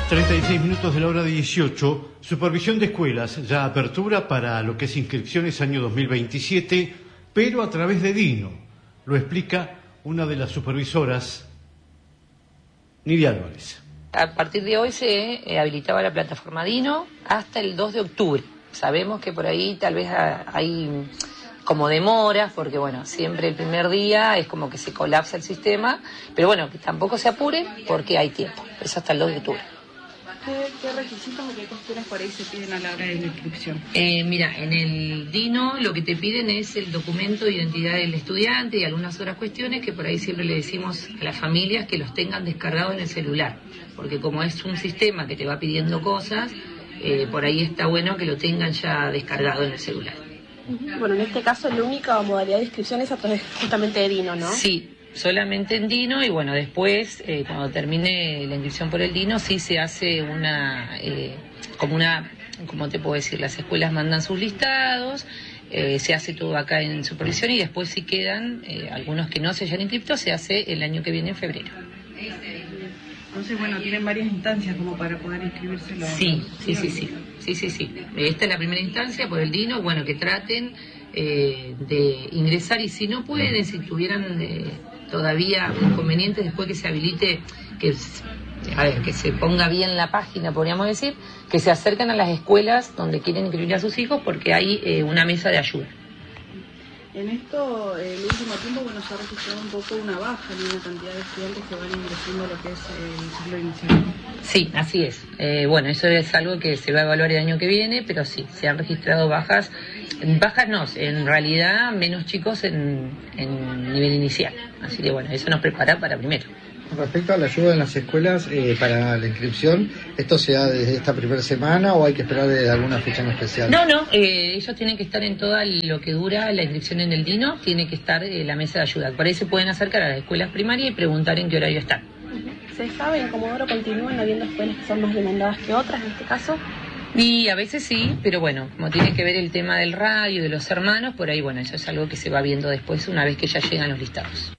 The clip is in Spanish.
36 minutos de la hora 18, supervisión de escuelas, ya apertura para lo que es inscripciones año 2027, pero a través de Dino. Lo explica una de las supervisoras, Nidia Álvarez. A partir de hoy se habilitaba la plataforma Dino hasta el 2 de octubre. Sabemos que por ahí tal vez hay como demoras, porque bueno, siempre el primer día es como que se colapsa el sistema, pero bueno, que tampoco se apuren porque hay tiempo, es hasta el 2 de octubre. ¿Qué requisitos o qué cuestiones por ahí se piden a la hora de la inscripción? Mira, en el DINO lo que te piden es el documento de identidad del estudiante y algunas otras cuestiones que por ahí siempre le decimos a las familias que los tengan descargados en el celular, porque como es un sistema que te va pidiendo cosas, por ahí está bueno que lo tengan ya descargado en el celular. Bueno, en este caso la única modalidad de inscripción es a través justamente de Dino, ¿no? Sí. Solamente en Dino y bueno, después cuando termine la inscripción por el Dino sí se hace ¿cómo te puedo decir? Las escuelas mandan sus listados, se hace todo acá en supervisión y después si quedan algunos que no se hayan inscrito se hace el año que viene en febrero. Entonces bueno, tienen varias instancias como para poder inscribirse. Sí. Esta es la primera instancia por el Dino, bueno, que traten de ingresar y si no pueden, si tuvieran todavía inconvenientes después que se habilite, que se ponga bien la página, podríamos decir, que se acerquen a las escuelas donde quieren inscribir a sus hijos porque hay una mesa de ayuda. En esto, el último tiempo, bueno, se ha registrado un poco una baja en una cantidad de estudiantes que van ingresando a lo que es el ciclo inicial. Sí, así es. Bueno, eso es algo que se va a evaluar el año que viene, pero sí, se han registrado bajas. Bajas no, en realidad menos chicos en nivel inicial. Así que bueno, eso nos prepara para primero. Respecto a la ayuda en las escuelas para la inscripción, ¿esto se da desde esta primera semana o hay que esperar de alguna fecha en especial? No, ellos tienen que estar en todo lo que dura la inscripción en el Dino, tiene que estar la mesa de ayuda. Por ahí se pueden acercar a las escuelas primarias y preguntar en qué horario están. ¿Se sabe en Comodoro continúan habiendo escuelas que son más demandadas que otras en este caso? Y a veces sí, pero bueno, como tiene que ver el tema del radio, de los hermanos, por ahí bueno, eso es algo que se va viendo después una vez que ya llegan los listados.